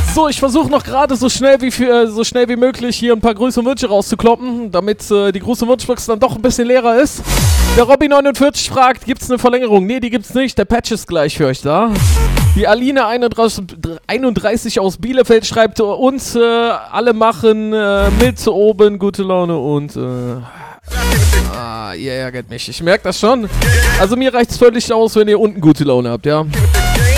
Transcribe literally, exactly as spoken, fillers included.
So, ich versuche noch gerade so schnell wie für, so schnell wie möglich hier ein paar Grüße und Wünsche rauszukloppen, damit äh, die Grüße und Wunschbox dann doch ein bisschen leerer ist. Der Robby neunundvierzig fragt, gibt's eine Verlängerung? Nee, die gibt's nicht. Der Patch ist gleich für euch da. Die Aline einunddreißig aus Bielefeld schreibt, uns äh, alle machen äh, mit oben gute Laune und äh, ah, ihr ärgert mich. Ich merke das schon. Also mir reicht's völlig aus, wenn ihr unten gute Laune habt, ja.